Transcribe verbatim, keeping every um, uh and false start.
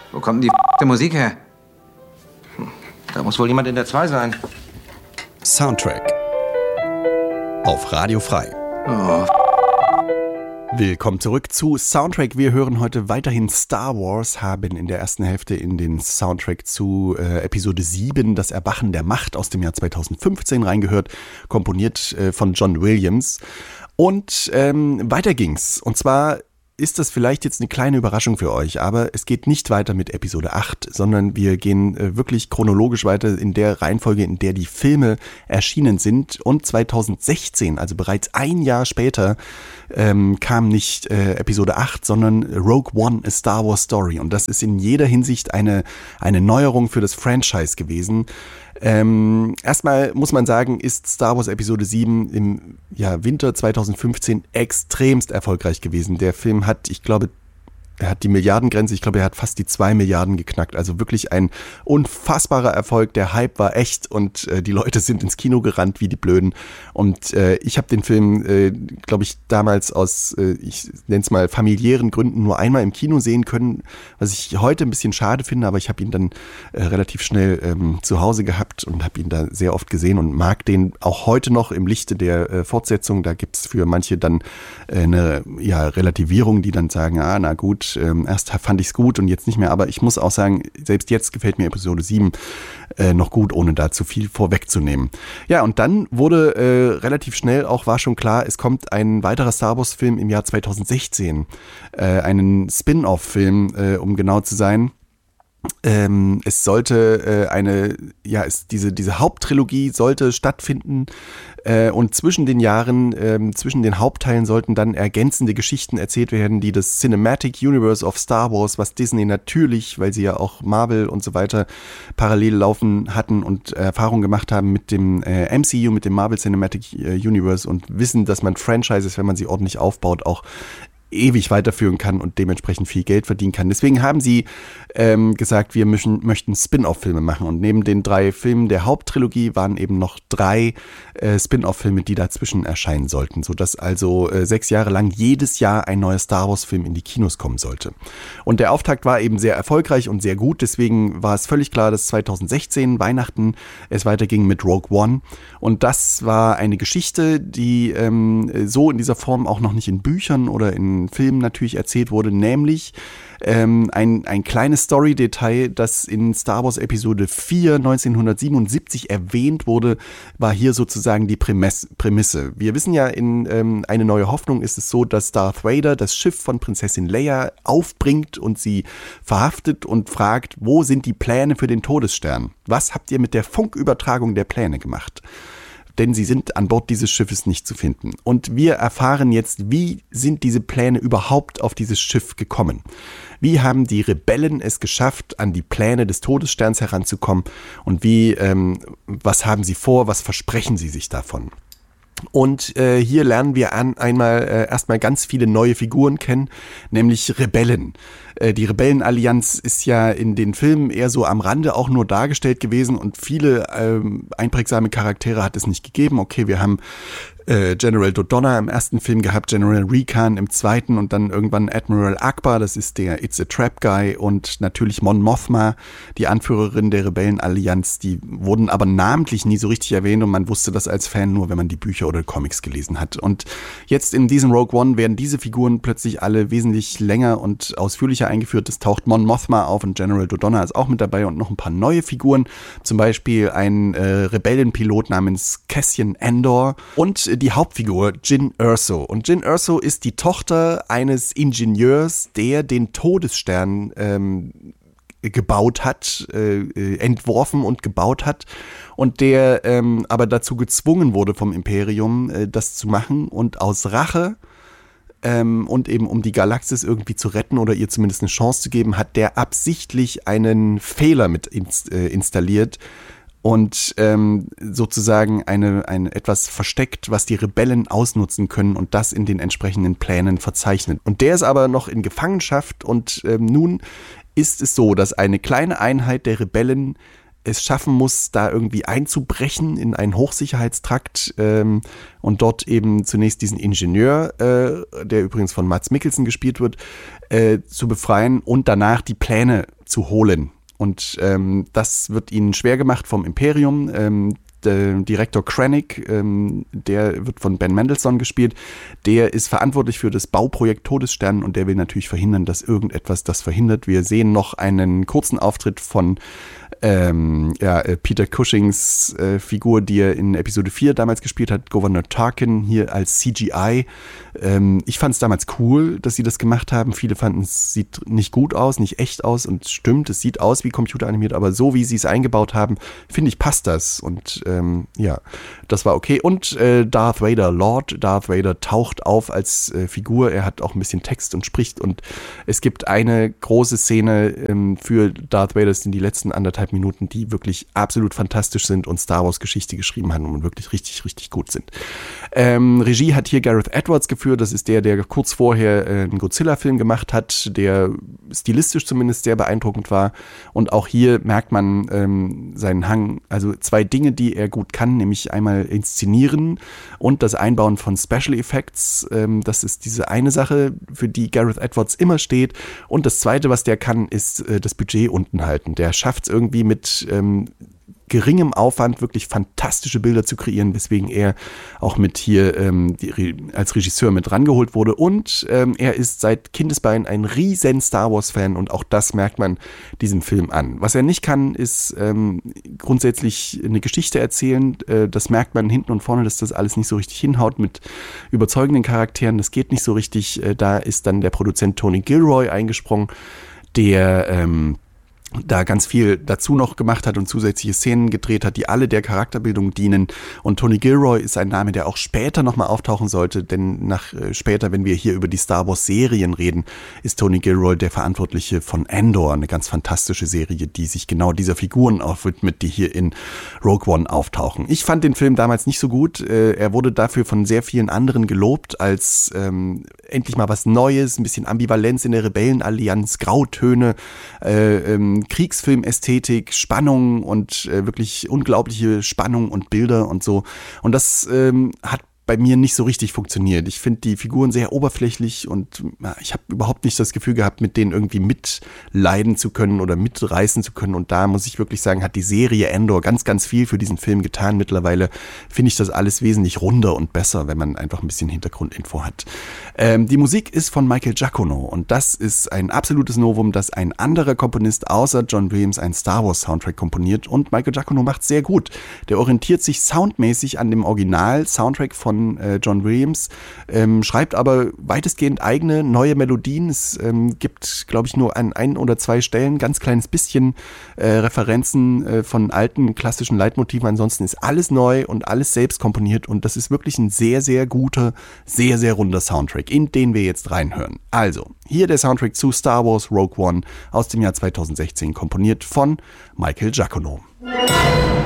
Wo kommt denn die Musik her? Da muss wohl jemand in der zwei sein. Soundtrack auf Radio Frei. Oh. Willkommen zurück zu Soundtrack. Wir hören heute weiterhin Star Wars, haben in der ersten Hälfte in den Soundtrack zu äh, Episode sieben, das Erwachen der Macht aus dem Jahr zweitausendfünfzehn reingehört, komponiert äh, von John Williams. Und ähm, weiter ging's. Und zwar ist das vielleicht jetzt eine kleine Überraschung für euch, aber es geht nicht weiter mit Episode acht, sondern wir gehen äh, wirklich chronologisch weiter in der Reihenfolge, in der die Filme erschienen sind. Und zweitausendsechzehn, also bereits ein Jahr später, ähm, kam nicht äh, Episode acht, sondern Rogue One, A Star Wars Story. Und das ist in jeder Hinsicht eine, eine Neuerung für das Franchise gewesen. Ähm, erstmal muss man sagen, ist Star Wars Episode sieben im ja, Winter zweitausendfünfzehn extremst erfolgreich gewesen. Der Film hat, ich glaube, er hat die Milliardengrenze, ich glaube, er hat fast die zwei Milliarden geknackt. Also wirklich ein unfassbarer Erfolg. Der Hype war echt und äh, die Leute sind ins Kino gerannt wie die Blöden. Und äh, ich habe den Film, äh, glaube ich, damals aus, äh, ich nenne es mal, familiären Gründen nur einmal im Kino sehen können, was ich heute ein bisschen schade finde, aber ich habe ihn dann äh, relativ schnell ähm, zu Hause gehabt und habe ihn da sehr oft gesehen und mag den auch heute noch im Lichte der äh, Fortsetzung. Da gibt's für manche dann äh, eine ja, Relativierung, die dann sagen, ah, na gut, Ähm, erst fand ich es gut und jetzt nicht mehr, aber ich muss auch sagen, selbst jetzt gefällt mir Episode sieben äh, noch gut, ohne da zu viel vorwegzunehmen. Ja, und dann wurde äh, relativ schnell auch, war schon klar, es kommt ein weiterer Star Wars Film im Jahr zweitausendsechzehn, äh, einen Spin-off-Film, äh, um genau zu sein. Ähm, es sollte äh, eine, ja, es, diese, diese Haupttrilogie sollte stattfinden äh, und zwischen den Jahren, ähm, zwischen den Hauptteilen sollten dann ergänzende Geschichten erzählt werden, die das Cinematic Universe of Star Wars, was Disney natürlich, weil sie ja auch Marvel und so weiter parallel laufen hatten und äh, Erfahrung gemacht haben mit dem äh, M C U, mit dem Marvel Cinematic Universe und wissen, dass man Franchises, wenn man sie ordentlich aufbaut, auch ewig weiterführen kann und dementsprechend viel Geld verdienen kann. Deswegen haben sie ähm, gesagt, wir möchten, möchten Spin-off-Filme machen. Und neben den drei Filmen der Haupttrilogie waren eben noch drei äh, Spin-off-Filme, die dazwischen erscheinen sollten, sodass also äh, sechs Jahre lang jedes Jahr ein neuer Star Wars-Film in die Kinos kommen sollte. Und der Auftakt war eben sehr erfolgreich und sehr gut. Deswegen war es völlig klar, dass zweitausendsechzehn, Weihnachten, es weiterging mit Rogue One. Und das war eine Geschichte, die ähm, so in dieser Form auch noch nicht in Büchern oder in Film natürlich erzählt wurde, nämlich ähm, ein, ein kleines Story-Detail, das in Star Wars Episode vier neunzehnhundertsiebenundsiebzig erwähnt wurde, war hier sozusagen die Prämisse. Prämisse. Wir wissen ja, in ähm, Eine neue Hoffnung ist es so, dass Darth Vader das Schiff von Prinzessin Leia aufbringt und sie verhaftet und fragt, wo sind die Pläne für den Todesstern? Was habt ihr mit der Funkübertragung der Pläne gemacht? Denn sie sind an Bord dieses Schiffes nicht zu finden. Und wir erfahren jetzt, wie sind diese Pläne überhaupt auf dieses Schiff gekommen? Wie haben die Rebellen es geschafft, an die Pläne des Todessterns heranzukommen? Und wie, ähm, was haben sie vor, was versprechen sie sich davon? Und äh, hier lernen wir an, einmal äh, erstmal ganz viele neue Figuren kennen, nämlich Rebellen. Äh, die Rebellenallianz ist ja in den Filmen eher so am Rande auch nur dargestellt gewesen und viele ähm, einprägsame Charaktere hat es nicht gegeben. Okay, wir haben äh, General Dodonna im ersten Film gehabt, General Rekan im zweiten und dann irgendwann Admiral Akbar, das ist der It's a Trap Guy und natürlich Mon Mothma, die Anführerin der Rebellenallianz. Die wurden aber namentlich nie so richtig erwähnt und man wusste das als Fan nur, wenn man die Bücher oder Comics gelesen hat. Und jetzt in diesem Rogue One werden diese Figuren plötzlich alle wesentlich länger und ausführlicher eingeführt. Es taucht Mon Mothma auf und General Dodonna ist auch mit dabei und noch ein paar neue Figuren. Zum Beispiel ein äh, Rebellenpilot namens Cassian Andor und die Hauptfigur Jyn Erso. Und Jyn Erso ist die Tochter eines Ingenieurs, der den Todesstern ähm, gebaut hat, äh, entworfen und gebaut hat und der ähm, aber dazu gezwungen wurde vom Imperium, äh, das zu machen und aus Rache ähm, und eben um die Galaxis irgendwie zu retten oder ihr zumindest eine Chance zu geben, hat der absichtlich einen Fehler mit ins, äh, installiert und ähm, sozusagen eine, eine etwas versteckt, was die Rebellen ausnutzen können und das in den entsprechenden Plänen verzeichnet. Und der ist aber noch in Gefangenschaft und ähm, nun ist es so, dass eine kleine Einheit der Rebellen es schaffen muss, da irgendwie einzubrechen in einen Hochsicherheitstrakt ähm, und dort eben zunächst diesen Ingenieur, äh, der übrigens von Mads Mikkelsen gespielt wird, äh, zu befreien und danach die Pläne zu holen. Und ähm, das wird ihnen schwer gemacht vom Imperium. Ähm, der Direktor Krennic, ähm, der wird von Ben Mendelsohn gespielt, der ist verantwortlich für das Bauprojekt Todesstern und der will natürlich verhindern, dass irgendetwas das verhindert. Wir sehen noch einen kurzen Auftritt von Ähm, ja, Peter Cushings äh, Figur, die er in Episode vier damals gespielt hat, Gouverneur Tarkin, hier als C G I. Ähm, ich fand es damals cool, dass sie das gemacht haben. Viele fanden, es sieht nicht gut aus, nicht echt aus und stimmt, es sieht aus wie computeranimiert, aber so wie sie es eingebaut haben, finde ich, passt das. Und ähm, ja, das war okay. Und äh, Darth Vader, Lord Darth Vader, taucht auf als äh, Figur. Er hat auch ein bisschen Text und spricht und es gibt eine große Szene ähm, für Darth Vader, das sind die letzten anderthalb Minuten, die wirklich absolut fantastisch sind und Star Wars Geschichte geschrieben haben und wirklich richtig, richtig gut sind. Ähm, Regie hat hier Gareth Edwards geführt, das ist der, der kurz vorher äh, einen Godzilla-Film gemacht hat, der stilistisch zumindest sehr beeindruckend war und auch hier merkt man ähm, seinen Hang, also zwei Dinge, die er gut kann, nämlich einmal inszenieren und das Einbauen von Special Effects, ähm, das ist diese eine Sache, für die Gareth Edwards immer steht und das zweite, was der kann, ist äh, das Budget unten halten. Der schafft es irgendwie mit ähm, geringem Aufwand wirklich fantastische Bilder zu kreieren, weswegen er auch mit hier ähm, die, als Regisseur mit rangeholt wurde und ähm, er ist seit Kindesbeinen ein riesen Star Wars Fan und auch das merkt man diesem Film an. Was er nicht kann, ist ähm, grundsätzlich eine Geschichte erzählen, äh, das merkt man hinten und vorne, dass das alles nicht so richtig hinhaut mit überzeugenden Charakteren, das geht nicht so richtig, äh, da ist dann der Produzent Tony Gilroy eingesprungen, der ähm, da ganz viel dazu noch gemacht hat und zusätzliche Szenen gedreht hat, die alle der Charakterbildung dienen. Und Tony Gilroy ist ein Name, der auch später nochmal auftauchen sollte, denn nach äh, später, wenn wir hier über die Star Wars Serien reden, ist Tony Gilroy der Verantwortliche von Andor, eine ganz fantastische Serie, die sich genau dieser Figuren aufwidmet, die hier in Rogue One auftauchen. Ich fand den Film damals nicht so gut. Äh, er wurde dafür von sehr vielen anderen gelobt, als ähm, endlich mal was Neues, ein bisschen Ambivalenz in der Rebellenallianz, Grautöne, äh, ähm, Kriegsfilmästhetik, Spannung und äh, wirklich unglaubliche Spannung und Bilder und so. Und das ähm, hat bei mir nicht so richtig funktioniert. Ich finde die Figuren sehr oberflächlich und ja, ich habe überhaupt nicht das Gefühl gehabt, mit denen irgendwie mitleiden zu können oder mitreißen zu können. Und da muss ich wirklich sagen, hat die Serie Andor ganz, ganz viel für diesen Film getan. Mittlerweile finde ich das alles wesentlich runder und besser, wenn man einfach ein bisschen Hintergrundinfo hat. Ähm, die Musik ist von Michael Giacchino und das ist ein absolutes Novum, dass ein anderer Komponist außer John Williams einen Star Wars Soundtrack komponiert und Michael Giacchino macht es sehr gut. Der orientiert sich soundmäßig an dem Original-Soundtrack von John Williams, ähm, schreibt aber weitestgehend eigene neue Melodien. Es ähm, gibt, glaube ich, nur an ein oder zwei Stellen ganz kleines bisschen äh, Referenzen äh, von alten klassischen Leitmotiven. Ansonsten ist alles neu und alles selbst komponiert und das ist wirklich ein sehr, sehr guter, sehr, sehr runder Soundtrack, in den wir jetzt reinhören. Also, hier der Soundtrack zu Star Wars Rogue One aus dem Jahr zweitausendsechzehn, komponiert von Michael Giacchino.